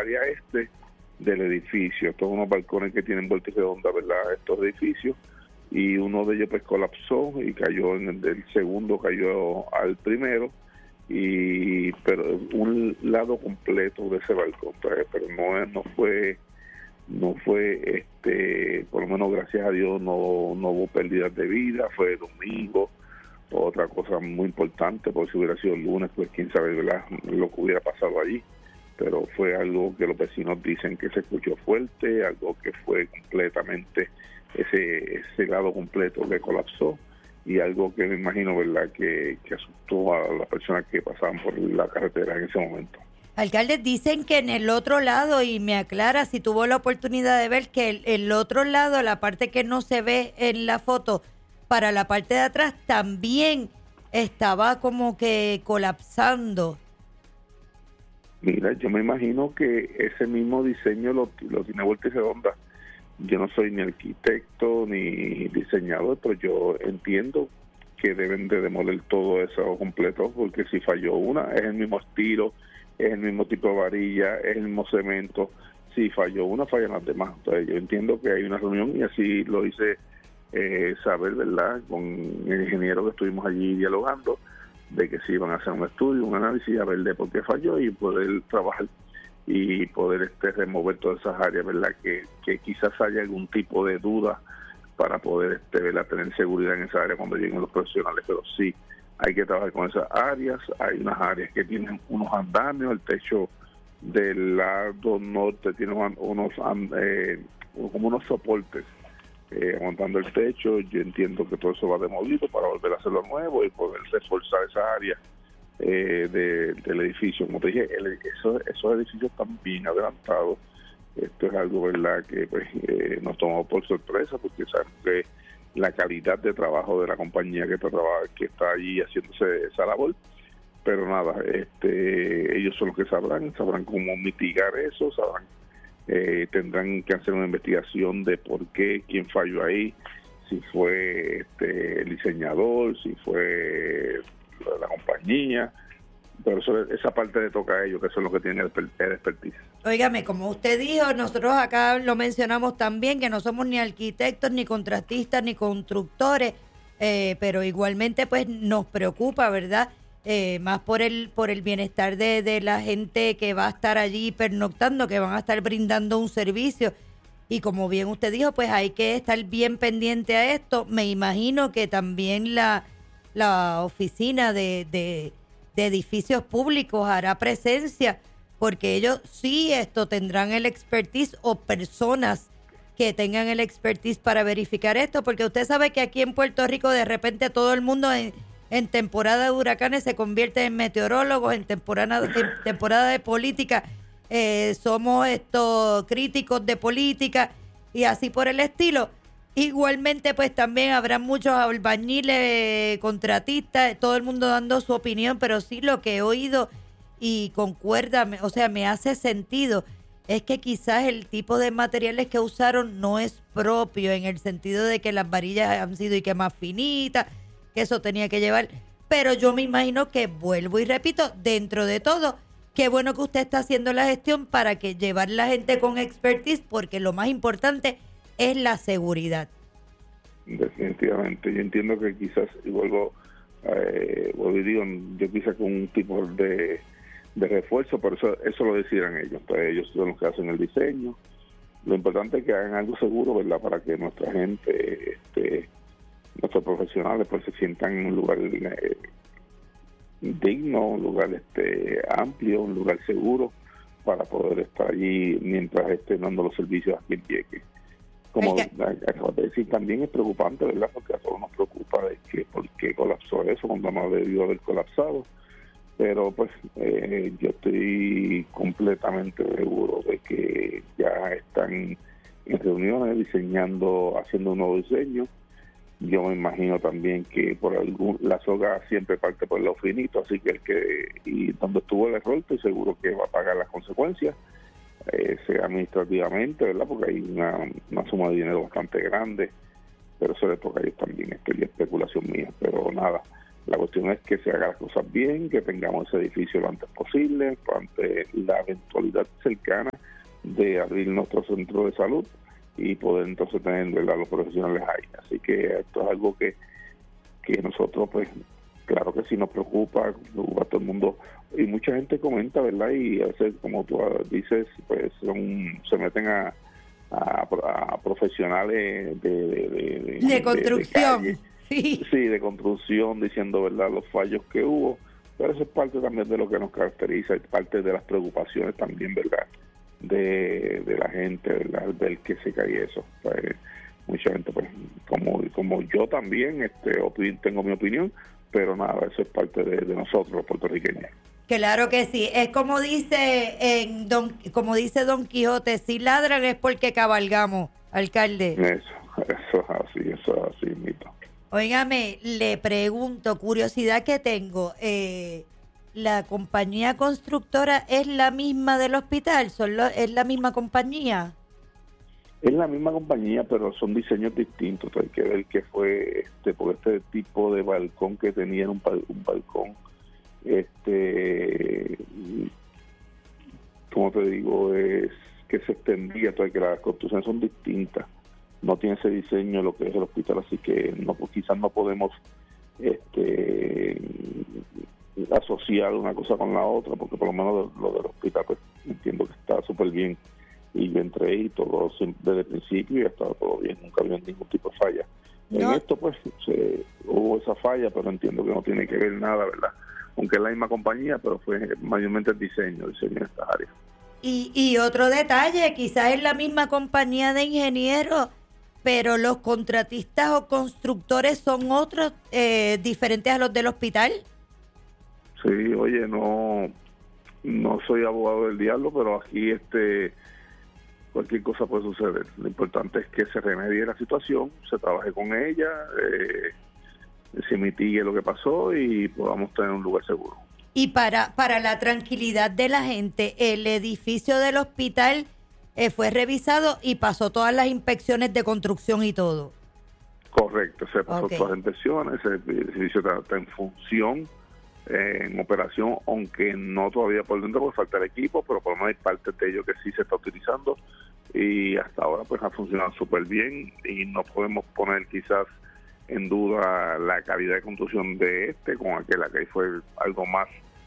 área este del edificio, todos unos balcones que tienen vórtice de onda, ¿verdad? Estos edificios, y uno de ellos pues colapsó y cayó el segundo cayó al primero, pero un lado completo de ese balcón, pues, pero no fue por lo menos gracias a Dios no hubo pérdidas de vida. Fue domingo. Otra cosa muy importante, porque si hubiera sido el lunes, pues quién sabe, ¿verdad?, lo que hubiera pasado allí. Pero fue algo que los vecinos dicen que se escuchó fuerte, algo que fue completamente ese lado completo que colapsó, y algo que me imagino, ¿verdad?, que asustó a las personas que pasaban por la carretera en ese momento. Alcalde, dicen que en el otro lado, y me aclara si tuvo la oportunidad de ver, que el otro lado, la parte que no se ve en la foto, para la parte de atrás también estaba como que colapsando. Mira, yo me imagino que ese mismo diseño lo tiene vórtice de onda. Yo no soy ni arquitecto ni diseñador, pero yo entiendo que deben de demoler todo eso completo, porque si falló una, es el mismo estilo, es el mismo tipo de varilla, es el mismo cemento. Si falló una, fallan las demás. Entonces yo entiendo que hay una reunión, y así lo hice saber, ¿verdad?, con el ingeniero que estuvimos allí dialogando, de que se iban a hacer un estudio, un análisis, a ver de por qué falló y poder trabajar y poder remover todas esas áreas, ¿verdad?, que quizás haya algún tipo de duda para poder ¿verdad?, tener seguridad en esa área cuando lleguen los profesionales. Pero sí, hay que trabajar con esas áreas. Hay unas áreas que tienen unos andamios, el techo del lado norte tiene como unos soportes aguantando el techo. Yo entiendo que todo eso va demolido para volver a hacerlo nuevo y poder reforzar esa área del edificio. Como te dije, esos edificios están bien adelantados. Esto es algo, ¿verdad?, que pues, nos tomó por sorpresa, porque sabemos que la calidad de trabajo de la compañía que está allí haciéndose esa labor. Pero nada, ellos son los que sabrán cómo mitigar eso, tendrán que hacer una investigación de por qué, quién falló ahí, si fue el diseñador, si fue la compañía. Pero esa parte le toca a ellos, que son los que tienen el expertise. Óigame, como usted dijo, nosotros acá lo mencionamos también, que no somos ni arquitectos, ni contratistas, ni constructores, pero igualmente pues nos preocupa, ¿verdad?, más por el bienestar de la gente que va a estar allí pernoctando, que van a estar brindando un servicio. Y como bien usted dijo, pues hay que estar bien pendiente a esto. Me imagino que también la oficina de edificios públicos hará presencia, porque ellos sí tendrán el expertise, o personas que tengan el expertise para verificar esto, porque usted sabe que aquí en Puerto Rico de repente todo el mundo en temporada de huracanes se convierte en meteorólogos, en temporada de política somos críticos de política y así por el estilo. Igualmente pues también habrá muchos albañiles, contratistas, todo el mundo dando su opinión, pero sí lo que he oído y concuerda, o sea, me hace sentido, es que quizás el tipo de materiales que usaron no es propio, en el sentido de que las varillas han sido y que más finitas, que eso tenía que llevar. Pero yo me imagino que, vuelvo y repito, dentro de todo, qué bueno que usted está haciendo la gestión para que llevar la gente con expertise, porque lo más importante es la seguridad. Definitivamente. Yo entiendo que quizás, y vuelvo y digo, yo quizás con un tipo de refuerzo, pero eso lo decidan ellos. Pues ellos son los que hacen el diseño. Lo importante es que hagan algo seguro, ¿verdad?, para que nuestra gente, nuestros profesionales, pues se sientan en un lugar digno, un lugar amplio, un lugar seguro, para poder estar allí mientras estén dando los servicios aquí en Vieques. Como acabas de decir, también es preocupante, ¿verdad?, porque a todos nos preocupa de que por qué colapsó eso cuando no debió haber colapsado. Pero pues yo estoy completamente seguro de que ya están en reuniones diseñando, haciendo un nuevo diseño. Yo me imagino también que la soga siempre parte por lo finito, así que y donde estuvo el error, estoy seguro que va a pagar las consecuencias, sea administrativamente, ¿verdad?, porque hay una suma de dinero bastante grande, pero eso le toca a ellos también, esto es especulación mía. Pero nada, la cuestión es que se hagan las cosas bien, que tengamos ese edificio lo antes posible, ante la eventualidad cercana de abrir nuestro centro de salud y poder entonces tener, ¿verdad?, los profesionales ahí. Así que esto es algo que nosotros, pues, claro que sí nos preocupa a todo el mundo, y mucha gente comenta, ¿verdad?, y a veces, como tú dices, pues se meten a profesionales de construcción. De sí, de construcción, diciendo, ¿verdad?, los fallos que hubo, pero eso es parte también de lo que nos caracteriza, es parte de las preocupaciones también, ¿verdad?, de la gente, ¿verdad?, al ver que se cae eso. Pues, mucha gente, pues, como yo también, tengo mi opinión, pero nada, eso es parte de nosotros, los puertorriqueños. Claro que sí, es como dice como dice Don Quijote, si ladran es porque cabalgamos, alcalde. Eso es así, mito. Óigame, le pregunto, curiosidad que tengo, ¿la compañía constructora es la misma del hospital? ¿Es la misma compañía? Es la misma compañía, pero son diseños distintos. Hay que ver qué fue, por este tipo de balcón que tenía, un balcón, como te digo, es que se extendía, que las construcciones son distintas. No tiene ese diseño lo que es el hospital, así que quizás no podemos asociar una cosa con la otra, porque por lo menos lo del hospital, pues entiendo que está súper bien, y yo entré y todo desde el principio y estaba todo bien, nunca había ningún tipo de falla. No. En esto pues hubo esa falla, pero entiendo que no tiene que ver nada, ¿verdad? Aunque es la misma compañía, pero fue mayormente el diseño en esta área. Y otro detalle, quizás es la misma compañía de ingenieros, pero los contratistas o constructores son otros, diferentes a los del hospital. Sí, oye, no soy abogado del diablo, pero aquí cualquier cosa puede suceder. Lo importante es que se remedie la situación, se trabaje con ella, se mitigue lo que pasó y podamos tener un lugar seguro. Y para la tranquilidad de la gente, el edificio del hospital fue revisado y pasó todas las inspecciones de construcción y todo. Correcto, se pasó todas las inspecciones, el edificio está en función, en operación, aunque no todavía por dentro porque falta el equipo, pero por lo menos hay parte de ello que sí se está utilizando y hasta ahora pues ha funcionado súper bien y no podemos poner quizás en duda la calidad de construcción de con aquel que fue algo más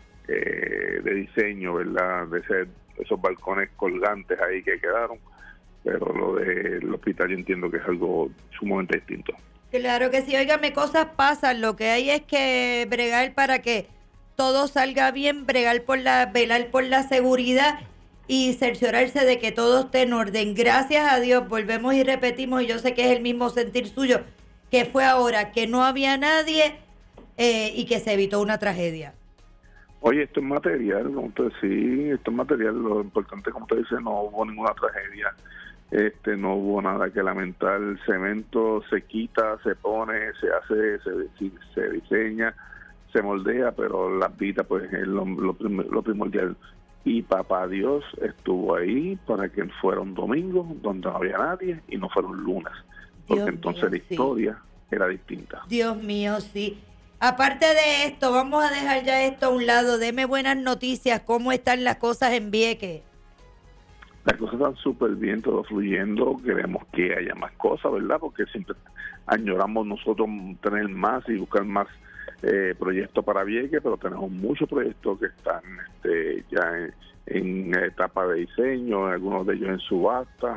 de diseño, ¿verdad?, de esos balcones colgantes ahí que quedaron, pero lo del hospital yo entiendo que es algo sumamente distinto. Claro que sí, óigame, cosas pasan, lo que hay es que bregar para que todo salga bien, velar por la seguridad y cerciorarse de que todo esté en orden. Gracias a Dios, volvemos y repetimos, y yo sé que es el mismo sentir suyo, que fue ahora, que no había nadie y que se evitó una tragedia. Oye, esto es material, esto es material, lo importante, como usted dice, no hubo ninguna tragedia. No hubo nada que lamentar. El cemento se quita, se pone, se hace, se diseña, se moldea, pero las vidas pues es lo primordial. Y papá Dios estuvo ahí para que fuera un domingo donde no había nadie y no fuera un lunes, porque Dios entonces mío, la historia era distinta. Dios mío, sí. Aparte de esto, vamos a dejar ya esto a un lado. Deme buenas noticias. ¿Cómo están las cosas en Vieques? Las cosas están súper bien, todo fluyendo. Queremos que haya más cosas, ¿verdad? Porque siempre añoramos nosotros tener más y buscar más proyectos para Vieques, pero tenemos muchos proyectos que están ya en etapa de diseño, algunos de ellos en subasta.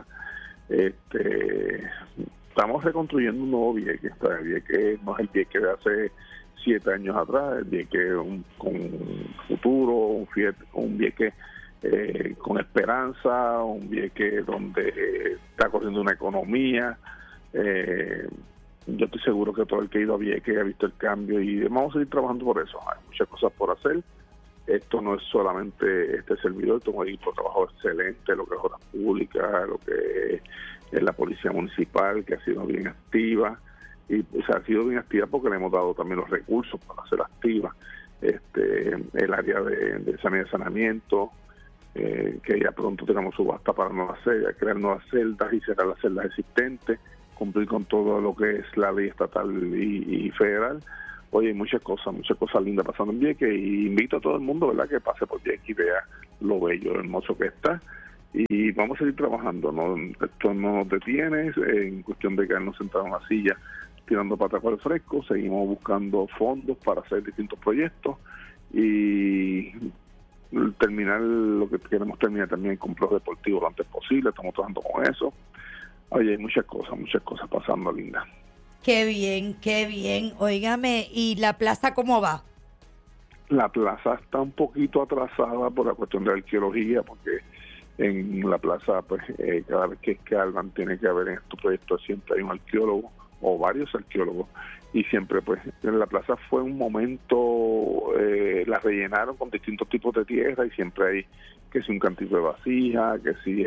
Estamos reconstruyendo un nuevo Vieques. El Vieques no es el Vieques de hace 7 años atrás, el Vieques con un futuro, un Vieques con esperanza, un Vieques donde está corriendo una economía. Yo estoy seguro que todo el que ha ido a Vieques ha visto el cambio y vamos a seguir trabajando por eso. Hay muchas cosas por hacer. Esto no es solamente este servidor, esto es un equipo de trabajo excelente, lo que es obras públicas, lo que es la policía municipal, que ha sido bien activa, y ha sido bien activa porque le hemos dado también los recursos para hacer activa. El área de sanidad y saneamiento, que ya pronto tenemos subasta para nuevas celdas, crear nuevas celdas y cerrar las celdas existentes, cumplir con todo lo que es la ley estatal y federal. Oye, hay muchas cosas lindas pasando en Vieques, y invito a todo el mundo, ¿verdad?, que pase por Vieques y vea lo bello, hermoso que está, y vamos a seguir trabajando, ¿no? Esto no nos detiene, en cuestión de quedarnos sentados en una silla tirando patacones frescos, seguimos buscando fondos para hacer distintos proyectos y terminar lo que queremos terminar también el complejo deportivo lo antes posible, estamos trabajando con eso. Oye, hay muchas cosas pasando, Linda. Qué bien, qué bien. Óigame, ¿y la plaza cómo va? La plaza está un poquito atrasada por la cuestión de arqueología, porque en la plaza, pues cada vez que escalvan tiene que haber en estos proyectos siempre hay un arqueólogo o varios arqueólogos, y siempre pues en la plaza fue un momento, la rellenaron con distintos tipos de tierra y siempre hay que si un cantito de vasija, que si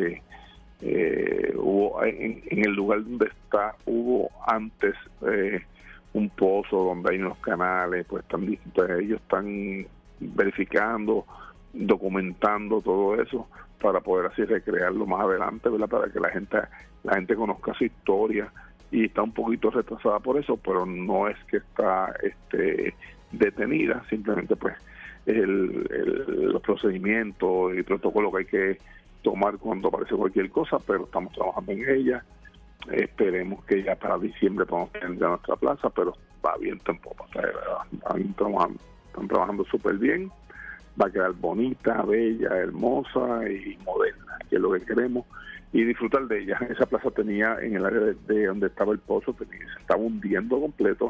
hubo en el lugar donde está hubo antes un pozo donde hay unos canales, pues ellos están verificando, documentando todo eso para poder así recrearlo más adelante, ¿verdad? Para que la gente conozca su historia, y está un poquito retrasada por eso, pero no es que está detenida, simplemente pues los procedimientos y protocolos que hay que tomar cuando aparece cualquier cosa, pero estamos trabajando en ella. Esperemos que ya para diciembre podamos tener ya nuestra plaza, pero va bien tampoco. Están trabajando súper bien, va a quedar bonita, bella, hermosa y moderna, que es lo que queremos, y disfrutar de ella. Esa plaza tenía, en el área de donde estaba el pozo, se estaba hundiendo completo,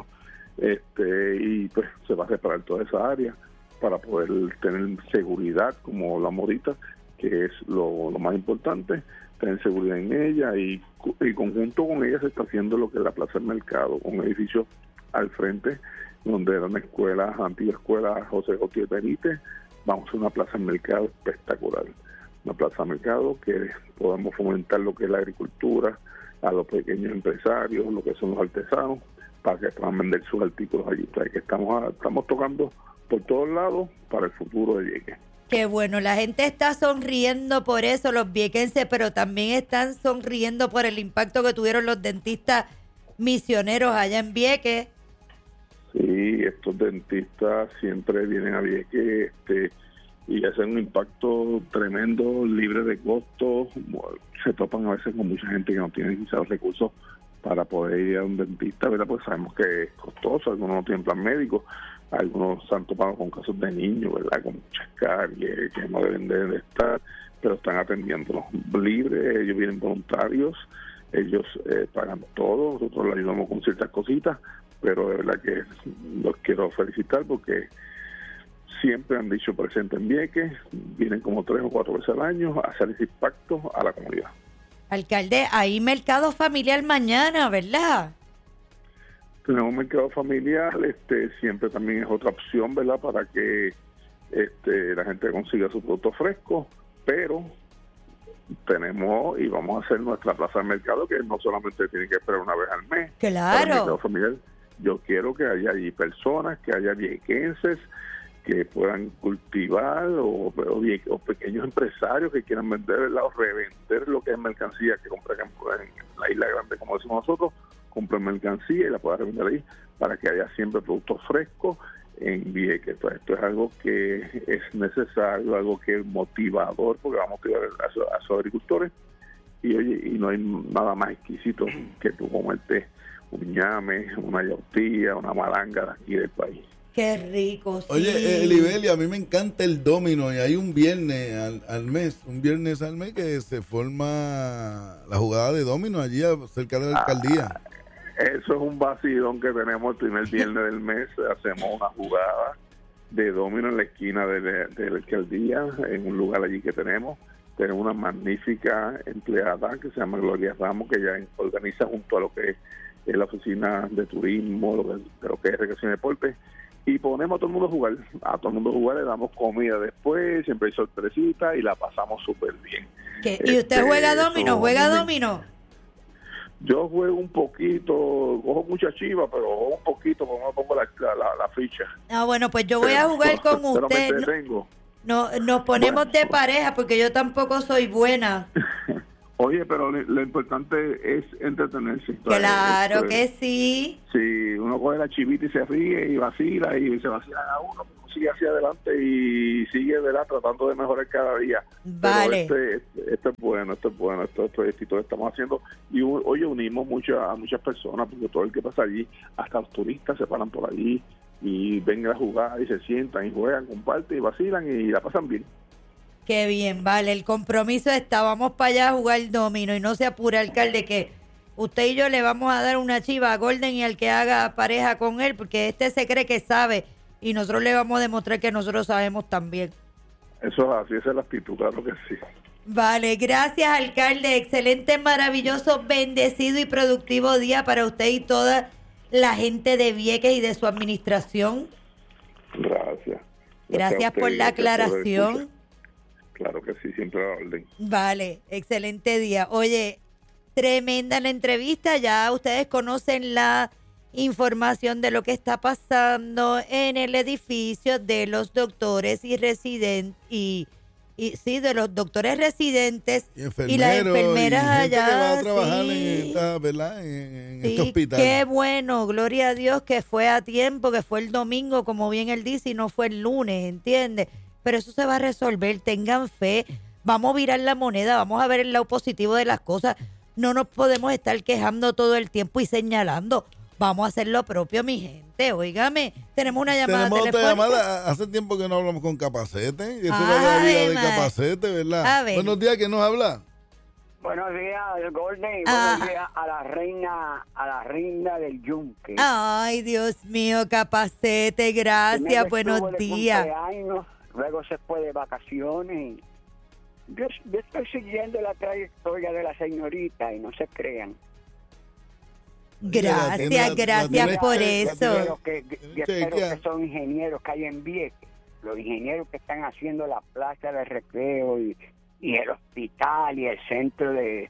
y pues se va a reparar toda esa área para poder tener seguridad, como la modita, que es lo más importante, tener seguridad en ella, y conjunto con ella se está haciendo lo que es la Plaza del Mercado, un edificio al frente donde era una antigua escuela José Gautier Benítez. Vamos a hacer una plaza del mercado espectacular, una plaza del mercado que podamos fomentar lo que es la agricultura, a los pequeños empresarios, lo que son los artesanos, para que puedan vender sus artículos allí. O sea, que estamos tocando por todos lados para el futuro de Vieques. Qué bueno, la gente está sonriendo por eso, los viequenses, pero también están sonriendo por el impacto que tuvieron los dentistas misioneros allá en Vieques. Sí, estos dentistas siempre vienen a Vieques y hacen un impacto tremendo, libre de costos. Se topan a veces con mucha gente que no tiene quizás recursos para poder ir a un dentista, ¿verdad? Pues sabemos que es costoso, algunos no tienen plan médico, algunos se han topado con casos de niños, ¿verdad? Con muchas caries que no deben de estar, pero están atendiéndolos libres, ellos vienen voluntarios, ellos pagan todo, nosotros les ayudamos con ciertas cositas, pero de verdad que los quiero felicitar porque siempre han dicho presente en Vieques, vienen como 3 o 4 veces al año a hacer ese impacto a la comunidad. Alcalde, hay mercado familiar mañana, ¿verdad? Tenemos un mercado familiar, siempre también es otra opción, ¿verdad? Para que la gente consiga su producto fresco, pero tenemos y vamos a hacer nuestra plaza de mercado, que no solamente tiene que esperar una vez al mes. Claro. Para el mercado familiar, yo quiero que haya allí personas, que haya viequenses que puedan cultivar o pequeños empresarios que quieran vender, ¿verdad? O revender lo que es mercancía que compran en la Isla Grande, como decimos nosotros, compren mercancía y la puedan revender ahí para que haya siempre productos frescos en Vieques. Entonces, esto es algo que es necesario, algo que es motivador, porque va a motivar a sus agricultores, y oye, y no hay nada más exquisito que tú comerte un ñame, una yautía, una malanga de aquí del país. Qué rico, sí. Oye, Libeli, a mí me encanta el domino, y hay un viernes al mes que se forma la jugada de domino allí cerca de la alcaldía. Eso es un vacilón que tenemos el primer viernes del mes. Hacemos una jugada de domino en la esquina de la alcaldía, en un lugar allí que tenemos. Tenemos una magnífica empleada que se llama Gloria Ramos, que ya organiza junto a lo que es la oficina de turismo, de lo que es recreación y deporte, y ponemos a todo el mundo a jugar, le damos comida después, siempre hay sorpresita y la pasamos súper bien. ¿Y usted juega domino? Yo juego un poquito, cojo mucha chiva, pero juego un poquito porque no pongo la ficha. Ah, bueno, pues yo voy a jugar con usted. Nos ponemos de pareja porque yo tampoco soy buena. Oye, pero lo importante es entretenerse. Claro que sí. Si uno coge la chivita y se ríe y vacila y se vacila a uno, no sigue hacia adelante y sigue, ¿verdad?, tratando de mejorar cada día. Vale. Pero este es bueno, estos proyectitos estamos haciendo y hoy unimos a muchas personas, porque todo el que pasa allí, hasta los turistas se paran por allí y ven a jugar y se sientan y juegan, comparten y vacilan y la pasan bien. Qué bien, vale, el compromiso está, vamos para allá a jugar domino y no se apure, alcalde, que usted y yo le vamos a dar una chiva a Golden y al que haga pareja con él, porque este se cree que sabe y nosotros le vamos a demostrar que nosotros sabemos también. Eso es así, esa es la actitud, claro que sí. Vale, gracias, alcalde, excelente, maravilloso, bendecido y productivo día para usted y toda la gente de Vieques y de su administración. Gracias. Gracias por la aclaración. Claro que sí, siempre a la orden. Vale, excelente día. Oye, tremenda la entrevista. Ya ustedes conocen la información de lo que está pasando en el edificio de los doctores y residentes y sí, de los doctores residentes y las enfermeras y gente allá. Que va a trabajar sí. en Sí, este hospital. qué bueno, gloria a Dios que fue a tiempo, que fue el domingo, como bien él dice, y no fue el lunes, ¿entiendes? Pero eso se va a resolver, tengan fe, vamos a virar la moneda, vamos a ver el lado positivo de las cosas, no nos podemos estar quejando todo el tiempo y señalando, vamos a hacer lo propio, mi gente, óigame, tenemos una llamada Tenemos otra telefónica. llamada, hace tiempo que no hablamos con Capacete, y eso era la vida de Capacete, ¿verdad? Buenos días, ¿quién nos habla? Buenos días, Golden, y buenos días a la reina del yunque. Ay, Dios mío, Capacete, gracias, buenos días. Luego se fue de vacaciones. Yo estoy siguiendo la trayectoria de la señorita y no se crean. Gracias por eso. Yo espero que son ingenieros que hay en Vieques, los ingenieros que están haciendo la plaza de recreo y el hospital y el centro de...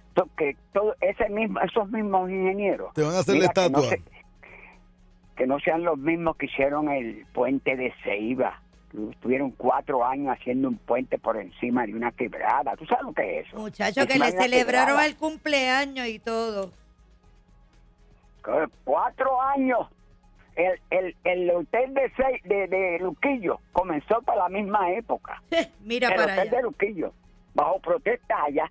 esos mismos ingenieros. Te van a hacer la estatua. Que no sean los mismos que hicieron el puente de Ceiba. Estuvieron 4 años haciendo un puente por encima de una quebrada. ¿Tú sabes lo que es eso? Muchachos, que le celebraron el cumpleaños y todo. 4 años. El hotel de Luquillo comenzó para la misma época. Mira el para hotel allá. de Luquillo, bajo protesta allá.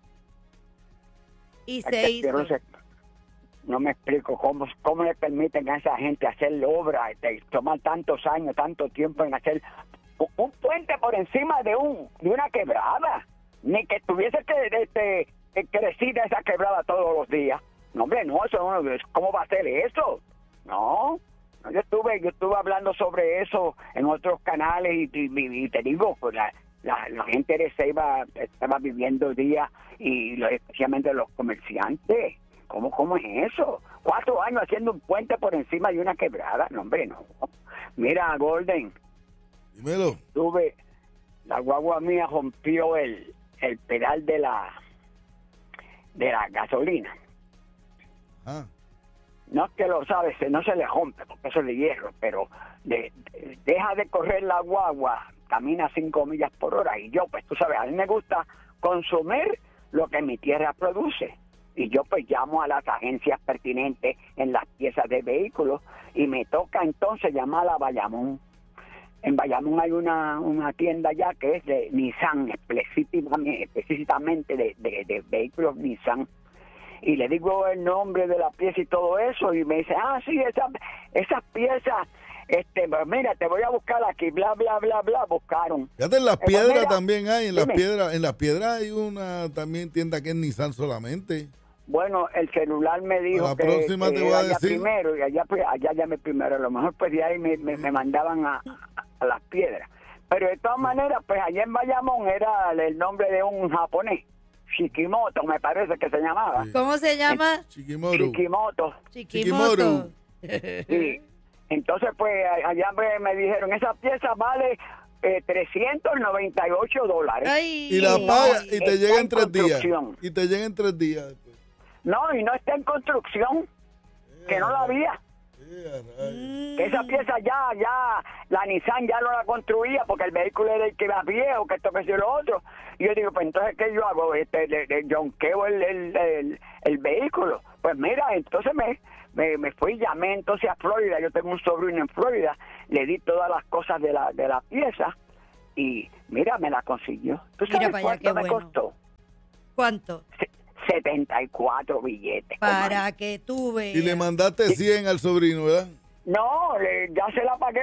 Y se hizo. No me explico cómo le permiten a esa gente hacer obra, tomar tantos años, tanto tiempo en hacer un puente por encima de una quebrada. Ni que tuviese que crecer esa quebrada todos los días. No, hombre, no, ¿cómo va a ser eso? No, yo estuve hablando sobre eso en otros canales y te digo, pues la gente de Ceiba estaba viviendo días y especialmente los comerciantes. ¿Cómo es eso? 4 años haciendo un puente por encima de una quebrada. No, hombre, no. Mira, Golden. Dímelo. La guagua mía rompió el pedal de la gasolina. Ah. No es que lo sabes, no se le rompe, porque eso es de hierro, pero deja de correr la guagua, camina 5 millas por hora. Y yo, pues tú sabes, a mí me gusta consumir lo que mi tierra produce. Y yo pues llamo a las agencias pertinentes en las piezas de vehículos y me toca entonces llamar a Bayamón. En Bayamón hay una tienda ya que es de Nissan, específicamente de vehículos Nissan. Y le digo el nombre de la pieza y todo eso y me dice, sí, esas piezas, mira, te voy a buscar aquí, bla, bla, bla, bla, buscaron. Fíjate, en Las Piedras también hay, en Las Piedras hay una también tienda que es Nissan solamente. Bueno, el celular me dijo que próxima te voy a decir primero y allá llamé primero. A lo mejor pues de ahí me mandaban a Las Piedras. Pero de todas maneras, pues allá en Bayamón era el nombre de un japonés. Shikimoto, me parece que se llamaba. Sí. ¿Cómo se llama? Shikimoto. Sí. Entonces, pues allá me dijeron, esa pieza vale $398. Ay, y la paga y te llega en 3 días. Y te llega en 3 días. No, y no está en construcción, que no la había. Esa pieza ya, la Nissan ya no la construía porque el vehículo era el que iba viejo, que esto, que lo otro. Y yo digo, pues entonces, ¿qué yo hago? Jonqueo el vehículo. Pues mira, entonces me fui y llamé entonces a Florida. Yo tengo un sobrino en Florida, le di todas las cosas de la pieza y mira, me la consiguió. ¿Tú sabes cuánto me costó? ¿Cuánto? 74 billetes. Para que tú veas. Y le mandaste 100 al sobrino, ¿verdad? No, ya se la pagué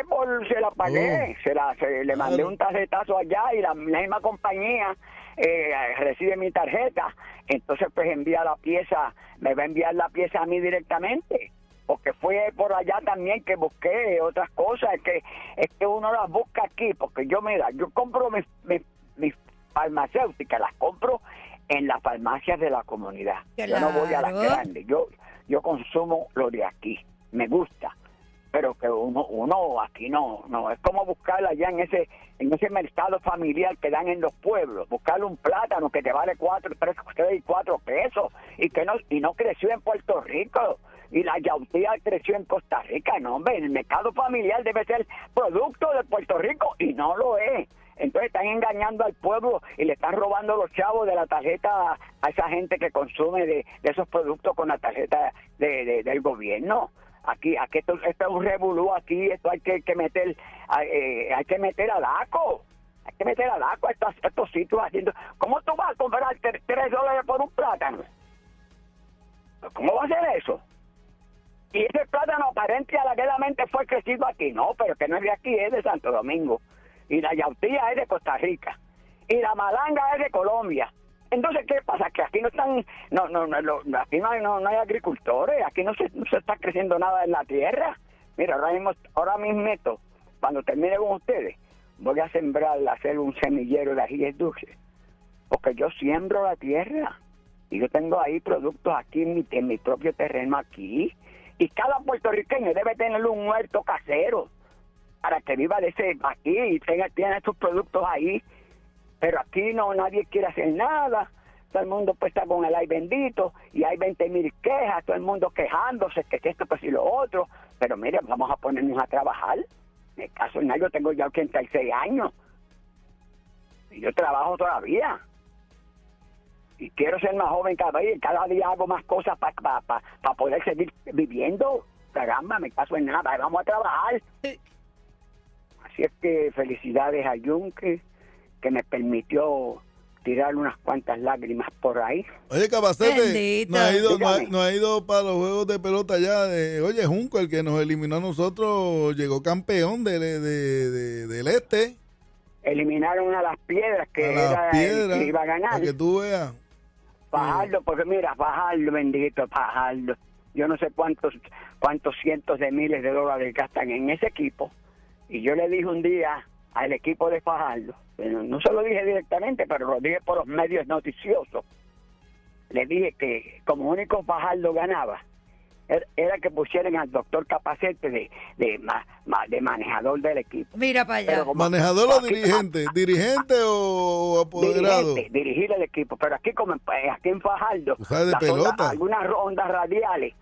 le mandé un tarjetazo allá y la misma compañía recibe mi tarjeta, entonces pues envía la pieza, me va a enviar la pieza a mí directamente, porque fue por allá también que busqué otras cosas, es que uno las busca aquí, porque yo compro mis farmacéuticas, las compro en las farmacias de la comunidad. Claro. Yo no voy a las grandes, yo consumo lo de aquí, me gusta. Pero que uno aquí no es como buscar allá en ese mercado familiar que dan en los pueblos, buscarle un plátano que te vale 3 y 4 pesos y no creció en Puerto Rico, y la yautía creció en Costa Rica. No, hombre, el mercado familiar debe ser producto de Puerto Rico y no lo es. Entonces están engañando al pueblo y le están robando los chavos de la tarjeta a esa gente que consume de esos productos con la tarjeta del gobierno. Aquí esto es un revolú, aquí esto hay que meter hay que meter al ACO. Hay que meter al ACO a estos sitios haciendo. ¿Cómo tú vas a comprar $3 por un plátano? ¿Cómo va a ser eso? Y ese plátano aparente alegadamente fue crecido aquí. No, pero que no es de aquí, es de Santo Domingo. Y la yautía es de Costa Rica. Y la malanga es de Colombia. Entonces, ¿qué pasa? Que aquí no están, aquí no hay agricultores, aquí no se está creciendo nada en la tierra. Mira, ahora mismo, cuando termine con ustedes, voy a hacer un semillero de ajíes dulces, porque yo siembro la tierra y yo tengo ahí productos aquí en mi propio terreno aquí, y cada puertorriqueño debe tener un huerto casero para que viva de ese aquí y tenga estos productos ahí. Pero aquí nadie quiere hacer nada, todo el mundo pues está con el ay bendito y hay 20,000 quejas, todo el mundo quejándose que esto pues y lo otro. Pero mire, vamos a ponernos a trabajar. En el caso de yo tengo ya 86 años y yo trabajo todavía y quiero ser más joven cada día hago más cosas para poder seguir viviendo. Caramba, me caso en nada, vamos a trabajar. Así es que felicidades a Yunque, que me permitió tirar unas cuantas lágrimas por ahí. Oye, Capacete, no ha ido para los juegos de pelota ya. Oye, Junco, el que nos eliminó a nosotros, llegó campeón del este. Eliminaron a Las Piedras, que era el que iba a ganar. Para que tú veas. Fajardo, porque mira, Fajardo, bendito Fajardo. Yo no sé cuántos cientos de miles de dólares gastan en ese equipo. Y yo le dije un día al equipo de Fajardo, no se lo dije directamente, pero lo dije por los medios noticiosos, le dije que como único Fajardo ganaba era que pusieran al doctor Capacete de manejador del equipo. Mira para allá. ¿Manejador o dirigente? ¿Dirigente o apoderado? Dirigir el equipo, pero aquí en Fajardo, de pelota. Algunas ondas radiales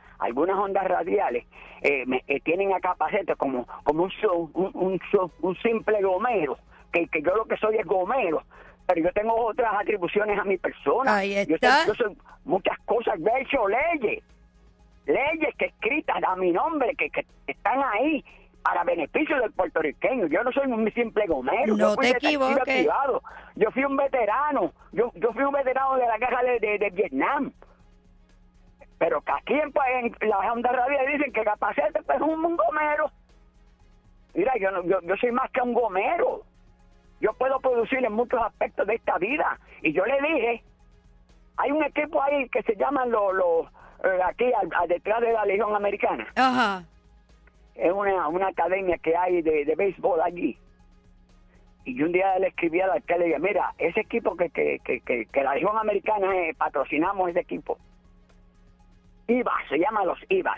tienen a Capacete como un simple gomero, que yo lo que soy es gomero, pero yo tengo otras atribuciones a mi persona. Ahí está. Yo soy muchas cosas, de hecho leyes que escritas a mi nombre, que están ahí para beneficio del puertorriqueño. Yo no soy un simple gomero. No te equivoques. Yo fui un veterano. Yo fui un veterano de la guerra de Vietnam. Pero que aquí en las ondas radiales dicen que Capacete es un gomero. Mira, yo soy más que un gomero. Yo puedo producir en muchos aspectos de esta vida. Y yo le dije, hay un equipo ahí que se llaman aquí detrás de la Legión Americana. Ajá. Es una academia que hay de béisbol allí. Y yo un día le escribí al alcalde y le dije, mira, ese equipo que la Legión Americana patrocinamos ese equipo. IVAS, se llaman los IVAS.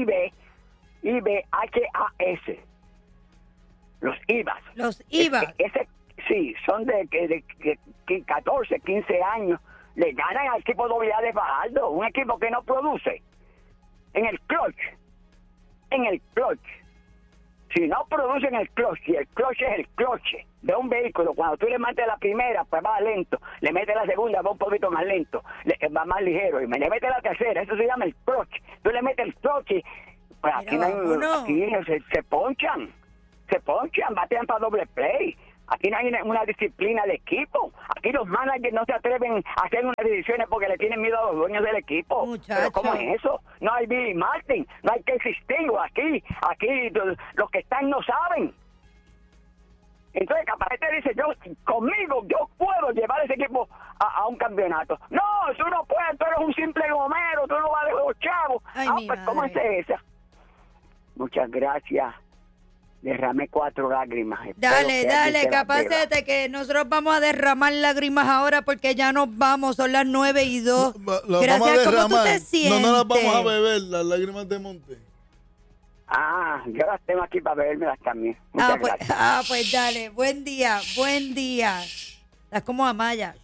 IBHAS. Los IVAS. Los IVAS. Sí, son de 14, 15 años. Le ganan al equipo AA de Fajardo, un equipo que no produce. En el clutch. Si no producen el clutch, y el clutch es el clutch de un vehículo, cuando tú le metes la primera, pues va lento, le metes la segunda, va un poquito más lento, va más ligero, y le metes la tercera, eso se llama el clutch. Tú le metes el clutch y pues aquí, aquí se ponchan, batean para doble play. Aquí no hay una disciplina de equipo. Aquí los managers no se atreven a hacer unas decisiones porque le tienen miedo a los dueños del equipo. Muchacho. Pero ¿cómo es eso? No hay Billy Martin, no hay Casey Stengel aquí los que están no saben. Entonces Caparete dice, conmigo yo puedo llevar ese equipo a un campeonato. No, tú no puedes, tú eres un simple gomero, tú no vas de los chavos. Pues ¿cómo es esa? Muchas gracias. Derramé 4 lágrimas. Dale, Capacete, que nosotros vamos a derramar lágrimas ahora porque ya nos vamos, son las 9:02. Gracias, ¿cómo tú te sientes? No las vamos a beber, las lágrimas de Monte. Yo las tengo aquí para bebérmelas también. Pues dale, buen día. Estás como Amaya.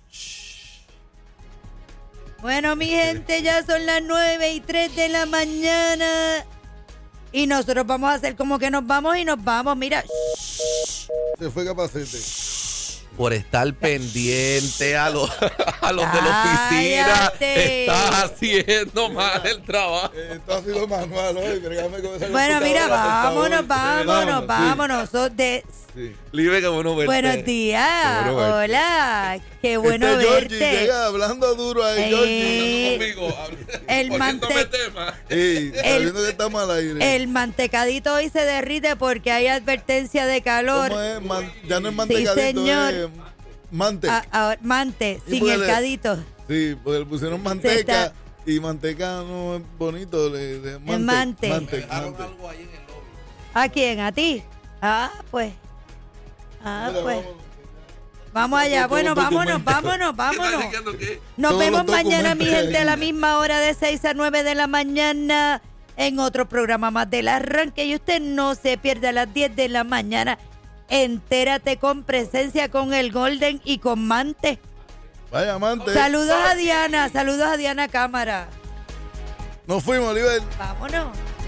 Bueno, mi gente, ya son las 9:03 de la mañana. Y nosotros vamos a hacer como que nos vamos y nos vamos. Mira. Se fue Capacete. Por estar pendiente a los de la oficina. Estás haciendo mal el trabajo. Esto ha sido manual hoy. Bueno, mira, vámonos. Sí. Libre, qué bueno verte. Buenos días. Hola. Qué bueno verte. Georgie llega hablando duro ahí, Georgie. Conmigo, sabiendo que estamos al aire. El mantecadito hoy se derrite porque hay advertencia de calor. ¿Cómo es? Ya no es mantecadito, sí, señor. Es mante. Mante, Sí, sin el cadito. Sí, porque le pusieron manteca y manteca no es bonito. Mante. Algo ahí en el lobby. ¿A quién? ¿A ti? Pues. Vamos allá. Bueno, vámonos. Nos vemos mañana, mi gente, a la misma hora de 6 a 9 de la mañana en otro programa más del arranque. Y usted no se pierda a las 10 de la mañana. Entérate con Presencia, con el Golden y con Mante. Vaya, Mante. Saludos a Diana Cámara. Nos fuimos, Oliver. Vámonos.